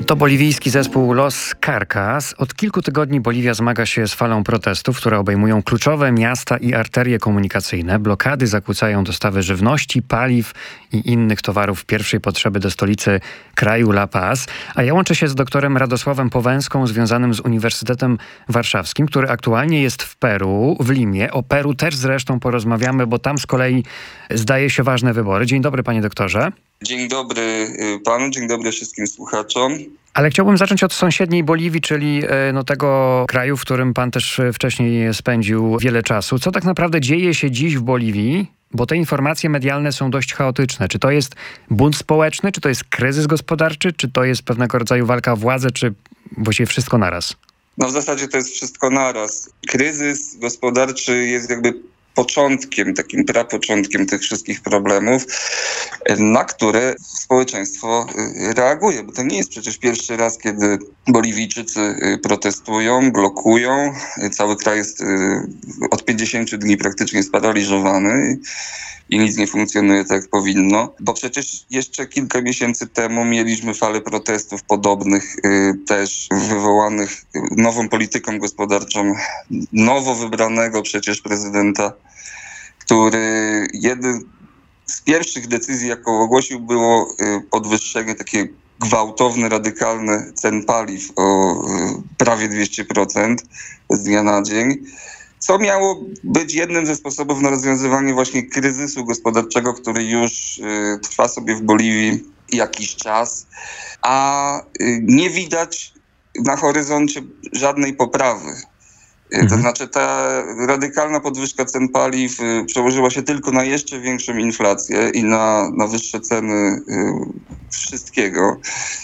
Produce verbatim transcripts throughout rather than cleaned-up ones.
To boliwijski zespół Los Carcas. Od kilku tygodni Boliwia zmaga się z falą protestów, które obejmują kluczowe miasta i arterie komunikacyjne. Blokady zakłócają dostawy żywności, paliw i innych towarów pierwszej potrzeby do stolicy kraju La Paz. A ja łączę się z doktorem Radosławem Powęską, związanym z Uniwersytetem Warszawskim, który aktualnie jest w Peru, w Limie. O Peru też zresztą porozmawiamy, bo tam z kolei zdaje się ważne wybory. Dzień dobry, panie doktorze. Dzień dobry panu, dzień dobry wszystkim słuchaczom. Ale chciałbym zacząć od sąsiedniej Boliwii, czyli no, tego kraju, w którym pan też wcześniej spędził wiele czasu. Co tak naprawdę dzieje się dziś w Boliwii? Bo te informacje medialne są dość chaotyczne. Czy to jest bunt społeczny, czy to jest kryzys gospodarczy, czy to jest pewnego rodzaju walka o władzę, czy właściwie wszystko naraz? No w zasadzie to jest wszystko naraz. Kryzys gospodarczy jest jakby początkiem, takim prapoczątkiem tych wszystkich problemów, na które społeczeństwo reaguje. Bo to nie jest przecież pierwszy raz, kiedy Boliwijczycy protestują, blokują. Cały kraj jest od pięćdziesięciu dni praktycznie sparaliżowany i nic nie funkcjonuje tak, jak powinno. Bo przecież jeszcze kilka miesięcy temu mieliśmy falę protestów podobnych, też wywołanych nową polityką gospodarczą nowo wybranego przecież prezydenta, który jeden z pierwszych decyzji, jaką ogłosił, było podwyższenie takie gwałtowne, radykalne cen paliw o prawie dwieście procent z dnia na dzień, co miało być jednym ze sposobów na rozwiązywanie właśnie kryzysu gospodarczego, który już trwa sobie w Boliwii jakiś czas, a nie widać na horyzoncie żadnej poprawy. Mhm. To znaczy ta radykalna podwyżka cen paliw przełożyła się tylko na jeszcze większą inflację i na, na wyższe ceny wszystkiego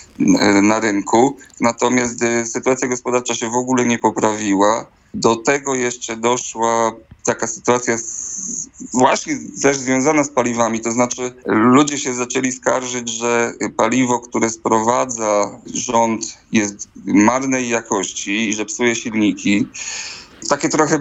na rynku. Natomiast sytuacja gospodarcza się w ogóle nie poprawiła. Do tego jeszcze doszła taka sytuacja z, właśnie też związana z paliwami, to znaczy ludzie się zaczęli skarżyć, że paliwo, które sprowadza rząd, jest marnej jakości i że psuje silniki. Takie trochę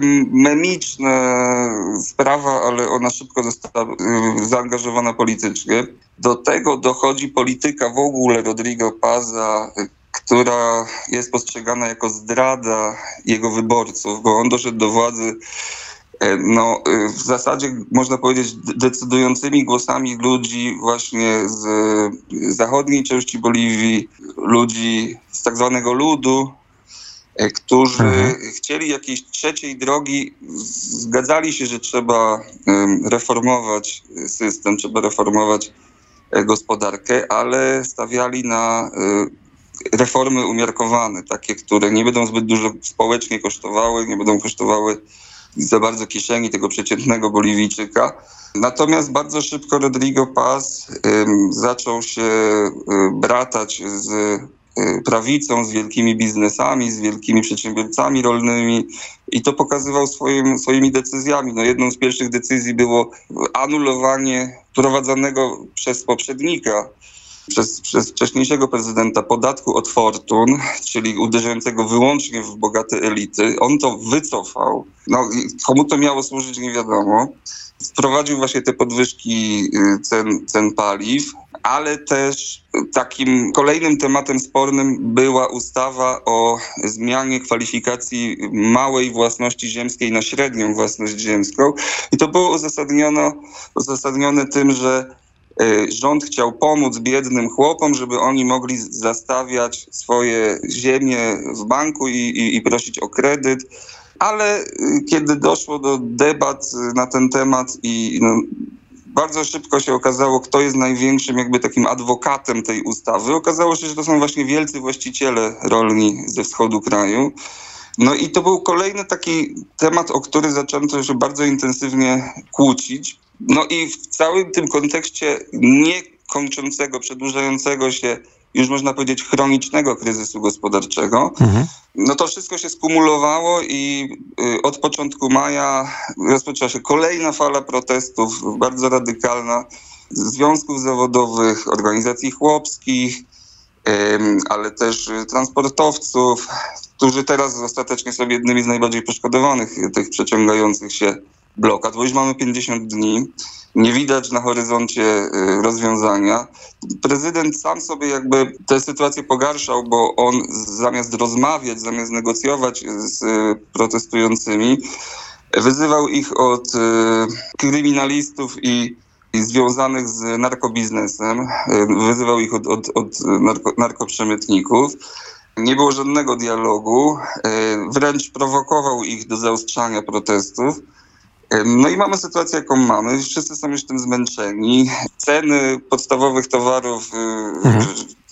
memiczna sprawa, ale ona szybko została zaangażowana politycznie. Do tego dochodzi polityka w ogóle Rodrigo Paza, która jest postrzegana jako zdrada jego wyborców, bo on doszedł do władzy no, w zasadzie można powiedzieć decydującymi głosami ludzi właśnie z zachodniej części Boliwii, ludzi z tak zwanego ludu, którzy mhm. chcieli jakiejś trzeciej drogi, zgadzali się, że trzeba reformować system, trzeba reformować gospodarkę, ale stawiali na reformy umiarkowane, takie, które nie będą zbyt dużo społecznie kosztowały, nie będą kosztowały za bardzo kieszeni tego przeciętnego Boliwijczyka. Natomiast bardzo szybko Rodrigo Paz um, zaczął się um, bratać z um, prawicą, z wielkimi biznesami, z wielkimi przedsiębiorcami rolnymi i to pokazywał swoim, swoimi decyzjami. No, jedną z pierwszych decyzji było anulowanie prowadzonego przez poprzednika Przez, przez wcześniejszego prezydenta podatku od fortun, czyli uderzającego wyłącznie w bogate elity. On to wycofał. No, komu to miało służyć, nie wiadomo. Wprowadził właśnie te podwyżki cen, cen paliw, ale też takim kolejnym tematem spornym była ustawa o zmianie kwalifikacji małej własności ziemskiej na średnią własność ziemską. I to było uzasadnione, uzasadnione tym, że rząd chciał pomóc biednym chłopom, żeby oni mogli zastawiać swoje ziemie w banku i, i, i prosić o kredyt, ale kiedy doszło do debat na ten temat i no, bardzo szybko się okazało, kto jest największym jakby takim adwokatem tej ustawy, okazało się, że to są właśnie wielcy właściciele rolni ze wschodu kraju. No i to był kolejny taki temat, o który zaczęto się bardzo intensywnie kłócić. No i w całym tym kontekście niekończącego, przedłużającego się, już można powiedzieć, chronicznego kryzysu gospodarczego, mhm. no to wszystko się skumulowało i od początku maja rozpoczęła się kolejna fala protestów, bardzo radykalna, związków zawodowych, organizacji chłopskich, ale też transportowców, którzy teraz ostatecznie są jednymi z najbardziej poszkodowanych tych przeciągających się blokad, bo już mamy pięćdziesiąt dni. Nie widać na horyzoncie rozwiązania. Prezydent sam sobie jakby tę sytuację pogarszał, bo on zamiast rozmawiać, zamiast negocjować z protestującymi, wyzywał ich od kryminalistów i, i związanych z narkobiznesem. Wyzywał ich od, od, od narko, narkoprzemytników. Nie było żadnego dialogu. Wręcz prowokował ich do zaostrzania protestów. No i mamy sytuację, jaką mamy. Wszyscy są już tym zmęczeni. Ceny podstawowych towarów, mhm.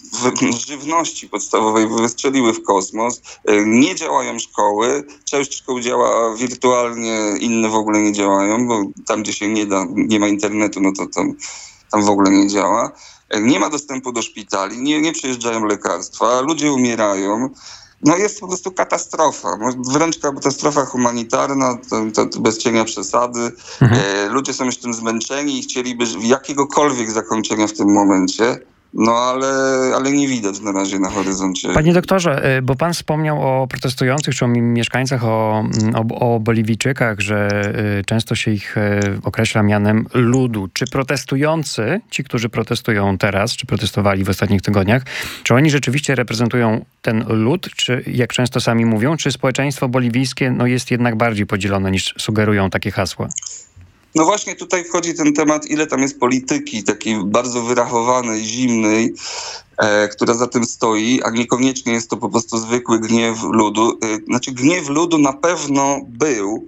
żywności podstawowej wystrzeliły w kosmos. Nie działają szkoły. Część szkół działa wirtualnie, inne w ogóle nie działają, bo tam, gdzie się nie da, nie ma internetu, no to tam, tam w ogóle nie działa. Nie ma dostępu do szpitali, nie, nie przyjeżdżają lekarstwa, ludzie umierają. No jest po prostu katastrofa, wręcz katastrofa humanitarna, to, to bez cienia przesady. Mhm. E, ludzie są już tym zmęczeni i chcieliby jakiegokolwiek zakończenia w tym momencie. No ale, ale nie widać na razie na horyzoncie. Panie doktorze, bo pan wspomniał o protestujących, czy o mieszkańcach, o, o, o Boliwijczykach, że często się ich określa mianem ludu. Czy protestujący, ci, którzy protestują teraz, czy protestowali w ostatnich tygodniach, czy oni rzeczywiście reprezentują ten lud, czy jak często sami mówią, czy społeczeństwo boliwijskie no, jest jednak bardziej podzielone niż sugerują takie hasła? No właśnie tutaj wchodzi ten temat, ile tam jest polityki takiej bardzo wyrachowanej, zimnej, e, która za tym stoi, a niekoniecznie jest to po prostu zwykły gniew ludu. E, znaczy gniew ludu na pewno był,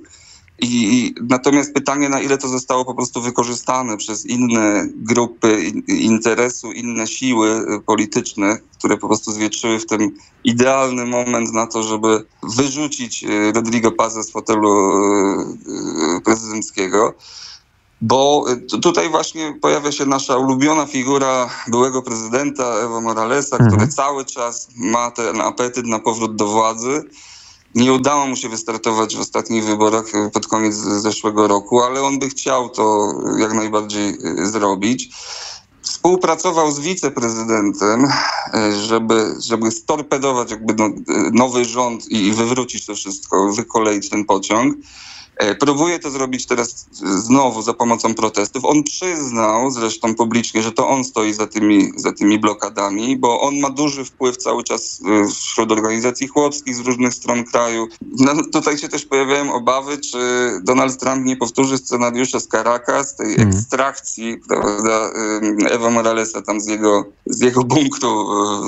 i natomiast pytanie, na ile to zostało po prostu wykorzystane przez inne grupy interesu, inne siły polityczne, które po prostu zwietrzyły w ten idealny moment na to, żeby wyrzucić Rodrigo Paza z fotelu prezydenckiego. Bo tutaj właśnie pojawia się nasza ulubiona figura byłego prezydenta Evo Moralesa, mhm. który cały czas ma ten apetyt na powrót do władzy. Nie udało mu się wystartować w ostatnich wyborach pod koniec zeszłego roku, ale on by chciał to jak najbardziej zrobić. Współpracował z wiceprezydentem, żeby, żeby storpedować jakby no, nowy rząd i wywrócić to wszystko, wykoleić ten pociąg. Próbuje to zrobić teraz znowu za pomocą protestów. On przyznał zresztą publicznie, że to on stoi za tymi, za tymi blokadami, bo on ma duży wpływ cały czas wśród organizacji chłopskich z różnych stron kraju. No, tutaj się też pojawiają obawy, czy Donald Trump nie powtórzy scenariusza z Caracas, tej mm. ekstrakcji, prawda, Ewa Moralesa tam z jego, z jego bunkru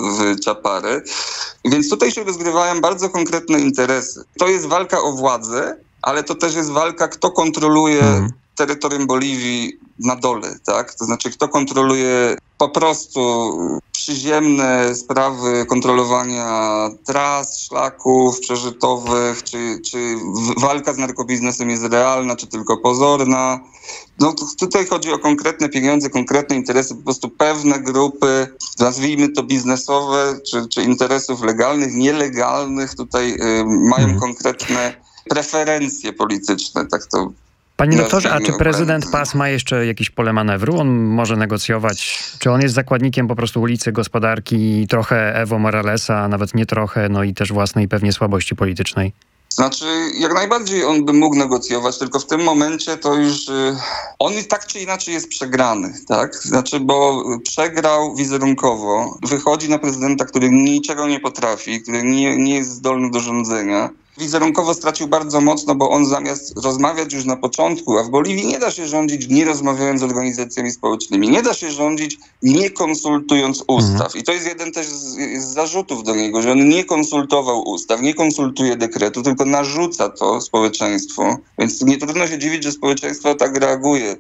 w Chapare. Więc tutaj się rozgrywają bardzo konkretne interesy. To jest walka o władzę, ale to też jest walka, kto kontroluje hmm. terytorium Boliwii na dole, tak? To znaczy, kto kontroluje po prostu przyziemne sprawy kontrolowania tras, szlaków przeżytowych, czy, czy walka z narkobiznesem jest realna, czy tylko pozorna. No tutaj chodzi o konkretne pieniądze, konkretne interesy, po prostu pewne grupy, nazwijmy to biznesowe, czy, czy interesów legalnych, nielegalnych, tutaj y, mają hmm. konkretne preferencje polityczne, tak to... Panie doktorze, a czy prezydent Paz ma jeszcze jakieś pole manewru? On może negocjować? Czy on jest zakładnikiem po prostu ulicy gospodarki, trochę Evo Moralesa, a nawet nie trochę, no i też własnej pewnie słabości politycznej? Znaczy, jak najbardziej on by mógł negocjować, tylko w tym momencie to już... Y, on tak czy inaczej jest przegrany, tak? Znaczy, bo przegrał wizerunkowo. Wychodzi na prezydenta, który niczego nie potrafi, który nie, nie jest zdolny do rządzenia. Wizerunkowo stracił bardzo mocno, bo on zamiast rozmawiać już na początku, a w Boliwii nie da się rządzić nie rozmawiając z organizacjami społecznymi, nie da się rządzić nie konsultując ustaw. Mhm. I to jest jeden też z, z zarzutów do niego, że on nie konsultował ustaw, nie konsultuje dekretu, tylko narzuca to społeczeństwu. Więc nie trudno się dziwić, że społeczeństwo tak reaguje.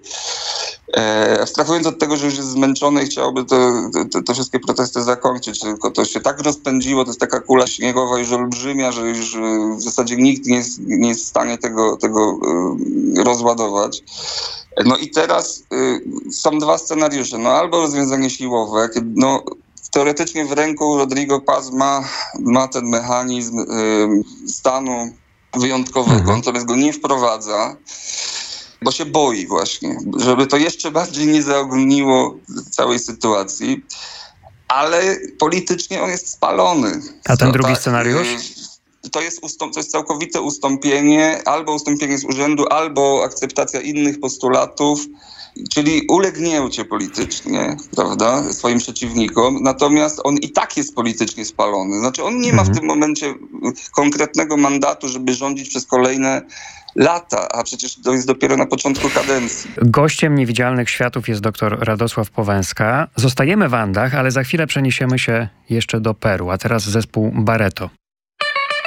E, abstrahując od tego, że już jest zmęczone i chciałoby to, to, te wszystkie protesty zakończyć, tylko to się tak rozpędziło, to jest taka kula śniegowa już olbrzymia, że już w zasadzie nikt nie jest, nie jest w stanie tego, tego y, rozładować. No i teraz y, są dwa scenariusze. No albo rozwiązanie siłowe, kiedy, no teoretycznie w ręku Rodrigo Paz ma, ma ten mechanizm y, stanu wyjątkowego, mhm. natomiast go nie wprowadza, bo się boi właśnie, żeby to jeszcze bardziej nie zaogniło całej sytuacji, ale politycznie on jest spalony. A ten no, drugi tak, scenariusz? to jest, ustąp, to jest całkowite ustąpienie, albo ustąpienie z urzędu, albo akceptacja innych postulatów, czyli ulegnięcie politycznie, prawda, swoim przeciwnikom, natomiast on i tak jest politycznie spalony. Znaczy on nie ma w tym momencie konkretnego mandatu, żeby rządzić przez kolejne lata, a przecież to jest dopiero na początku kadencji. Gościem Niewidzialnych Światów jest dr Radosław Powęska. Zostajemy w Andach, ale za chwilę przeniesiemy się jeszcze do Peru, a teraz zespół Barreto.